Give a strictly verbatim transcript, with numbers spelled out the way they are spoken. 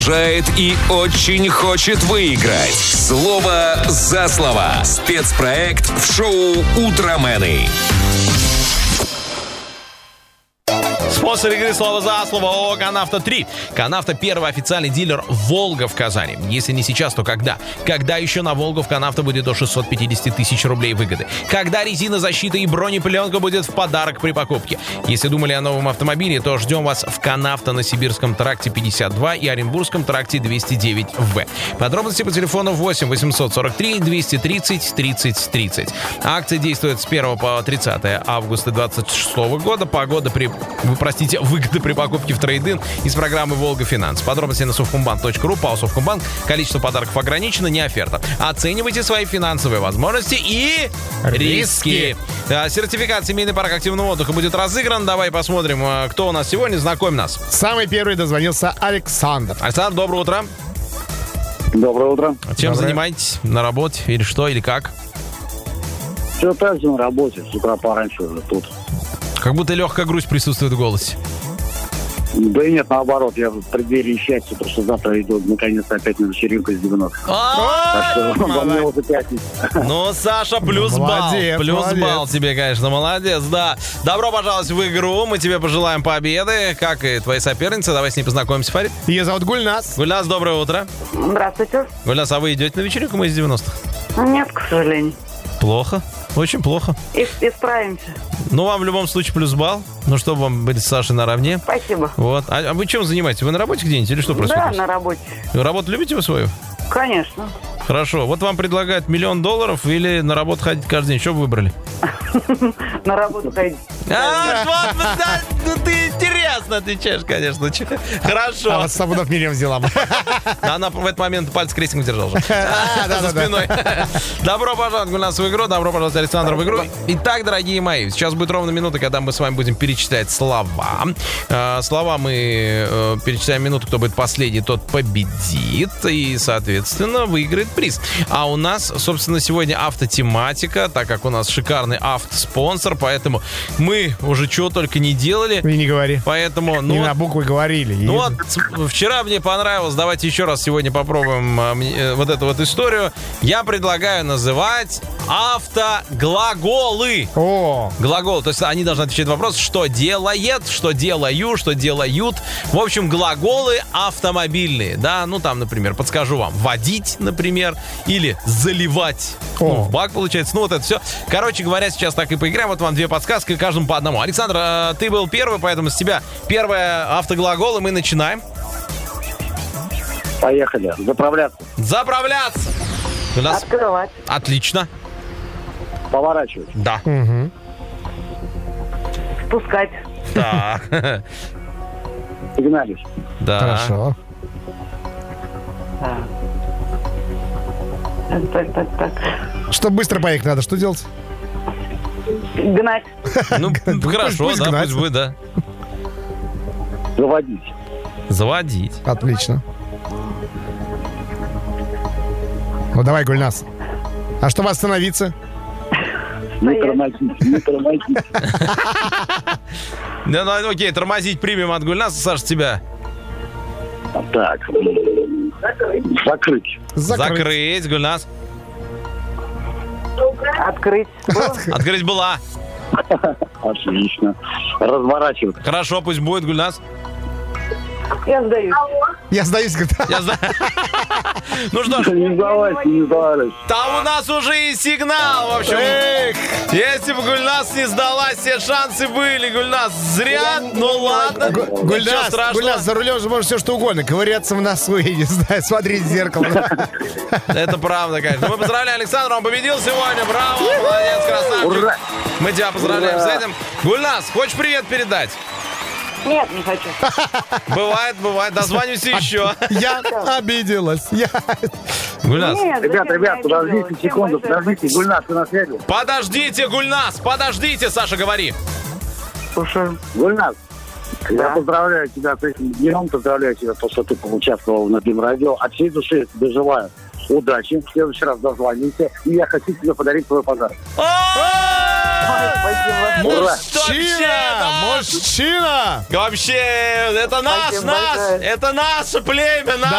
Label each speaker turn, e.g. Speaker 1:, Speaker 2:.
Speaker 1: И очень хочет выиграть. Слово за слово. Спецпроект в шоу «Утромены».
Speaker 2: Спонсор игры «Слово за слово» ООО «Канавто три». «Канавто» — первый официальный дилер «Волга» в Казани. Если не сейчас, то когда? Когда еще на «Волгу» в «Канавто» будет до шестьсот пятьдесят тысяч рублей выгоды? Когда резина, защита и бронепленка будет в подарок при покупке? Если думали о новом автомобиле, то ждем вас в «Канавто» на Сибирском тракте пятьдесят два и Оренбургском тракте двести девять В. Подробности по телефону восемь восемьсот сорок три двести тридцать тридцать тридцать. Акция действует с первого по тридцатое августа двадцать шестого года. Погода при... Вы простите, выгоды при покупке в трейд-ин из программы «Волга Финанс». Подробности на совкомбанк точка ру. ПАО «Совкомбанк». Количество подарков ограничено, не оферта. Оценивайте свои финансовые возможности и риски. риски. Сертификат «Семейный парк активного отдыха» будет разыгран. Давай посмотрим, кто у нас сегодня. Знакомь нас.
Speaker 3: Самый первый дозвонился Александр.
Speaker 2: Александр, доброе утро.
Speaker 4: Доброе утро.
Speaker 2: Чем
Speaker 3: Доброе.
Speaker 2: занимаетесь? На работе или что, или как?
Speaker 4: Все так же на работе, с утра пораньше уже тут.
Speaker 2: Как будто легкая грусть присутствует в голосе.
Speaker 4: Да и нет, наоборот, я в преддверии счастья, потому что завтра иду наконец-то опять на вечеринку из девяностых. Так что во мне уже пятница.
Speaker 2: Ну, Саша, плюс балл.
Speaker 3: Молодец,
Speaker 2: Плюс
Speaker 3: молодец.
Speaker 2: балл тебе, конечно, молодец, да. Добро пожаловать в игру. Мы тебе пожелаем победы, как и твоей сопернице. Давай с ней познакомимся, Фарид.
Speaker 3: Ее зовут Гульнас.
Speaker 2: Гульнас, доброе утро.
Speaker 5: Здравствуйте.
Speaker 2: Гульнас, а вы идете на вечеринку «Мы из девяностых»?
Speaker 5: Нет, к сожалению.
Speaker 2: Плохо. Очень плохо.
Speaker 5: И, исправимся.
Speaker 2: Ну, вам в любом случае плюс балл. Ну, чтобы вам быть с Сашей наравне.
Speaker 5: Спасибо.
Speaker 2: Вот. А, а вы чем занимаетесь? Вы на работе где-нибудь или что происходит?
Speaker 5: Да, на работе.
Speaker 2: Вы работу любите вы свою?
Speaker 5: Конечно.
Speaker 2: Хорошо. Вот вам предлагают миллион долларов или на работу ходить каждый день. Что бы выбрали?
Speaker 5: На работу ходить.
Speaker 2: А, вот, да, ну ты интересно отвечаешь, конечно. Че-
Speaker 3: А
Speaker 2: Хорошо.
Speaker 3: вот Сабунов Мирьям взяла бы.
Speaker 2: Она в этот момент пальцы крестиком держал же.
Speaker 3: да,
Speaker 2: За
Speaker 3: да, да.
Speaker 2: спиной. Добро пожаловать у нас в игру. Добро пожаловать, Александр, в игру. Итак, дорогие мои, сейчас будет ровно минута, когда мы с вами будем перечислять слова. Э, Слова мы э, перечисляем минуту. Кто будет последний, тот победит. И, соответственно, выиграет приз. А у нас, собственно, сегодня автотематика, так как у нас шикарный автоспонсор, поэтому мы уже чего только не делали.
Speaker 3: И не говори.
Speaker 2: Поэтому, ну,
Speaker 3: Не
Speaker 2: вот-
Speaker 3: на буквы говорили.
Speaker 2: ну вот, с- вчера мне понравилось. Давайте еще раз сегодня попробуем а, мне, э, вот эту вот историю. Я предлагаю называть автоглаголы.
Speaker 3: О,
Speaker 2: Глагол, то есть они должны отвечать на вопрос, что делает, что делаю, что делают. В общем, глаголы автомобильные, да, ну там, например, подскажу вам, водить, например, или заливать.
Speaker 3: О.
Speaker 2: Ну, в бак, получается, ну вот это все. Короче говоря, сейчас так и поиграем. Вот вам две подсказки, каждому по одному. Александр, э, ты был первый, поэтому с тебя первое автоглагол, и мы начинаем.
Speaker 4: Поехали. Заправляться.
Speaker 2: Заправляться. У нас
Speaker 5: Открывать.
Speaker 2: отлично.
Speaker 4: Поворачивать.
Speaker 2: Да.
Speaker 5: Спускать.
Speaker 2: Да.
Speaker 4: Сигналить.
Speaker 2: Да.
Speaker 3: хорошо.
Speaker 5: Так, так, так, так.
Speaker 3: Чтобы быстро поехать надо, что делать?
Speaker 5: Гнать.
Speaker 2: Ну, хорошо,
Speaker 3: пусть
Speaker 2: да,
Speaker 3: гнать.
Speaker 2: пусть будет, да.
Speaker 4: Заводить.
Speaker 2: Заводить.
Speaker 3: Отлично. Ну давай, Гульнас. А чтобы остановиться?
Speaker 4: Не тормозить. Не тормозить.
Speaker 2: Да, ну, окей, тормозить примем от Гульнаса, Саша, тебя.
Speaker 4: Так. Закрыть.
Speaker 2: Закрыть, Гульнас.
Speaker 5: Открыть.
Speaker 2: Открыть была.
Speaker 4: Отлично. Разворачивать.
Speaker 2: Хорошо, пусть будет, Гульнас.
Speaker 5: Я сдаюсь.
Speaker 3: Я сдаюсь, говорит.
Speaker 2: Я знаю. Ну что ж,
Speaker 4: Не сдавайся, не сдавайся.
Speaker 2: там у нас уже и сигнал, в общем. Если бы Гульнас не сдалась, все шансы были, Гульнас. Зря, ну ладно.
Speaker 3: Гу-
Speaker 2: Ничего
Speaker 3: Гульнас,
Speaker 2: страшного.
Speaker 3: Гульнас, за рулем же может все что угодно. Ковыряться в носу, я не знаю, смотреть в зеркало.
Speaker 2: Это правда, конечно. Мы поздравляем Александра, он победил сегодня. Браво, молодец, красавчик.
Speaker 4: Ура!
Speaker 2: Мы тебя поздравляем
Speaker 4: Ура!
Speaker 2: с этим. Гульнас, хочешь привет передать?
Speaker 5: Нет, не хочу.
Speaker 2: Бывает, бывает. Дозвонюсь еще.
Speaker 3: Я обиделась. Я...
Speaker 2: Гульнас.
Speaker 5: Нет,
Speaker 4: Ребят,
Speaker 5: зачем
Speaker 4: ребят,
Speaker 5: я
Speaker 4: подождите
Speaker 5: обиделась? Всем
Speaker 4: секунду,
Speaker 5: большое
Speaker 4: подождите.
Speaker 5: спасибо.
Speaker 4: Гульнас, ты на связи?
Speaker 2: Подождите, Гульнас, подождите, Саша, говори.
Speaker 5: Слушаю.
Speaker 4: Гульнас, я
Speaker 5: Да.
Speaker 4: поздравляю тебя с этим днем, поздравляю тебя, то, что ты поучаствовал на Дим Радио. От всей души я тебе желаю удачи. В следующий раз дозвоните. И я хочу тебе подарить твой подарок.
Speaker 5: Спасибо.
Speaker 4: Ура!
Speaker 3: Мужчина! Мужчина!
Speaker 2: Вообще, это наш,
Speaker 5: Спасибо
Speaker 2: наш,
Speaker 5: большое.
Speaker 2: это наше племя, наш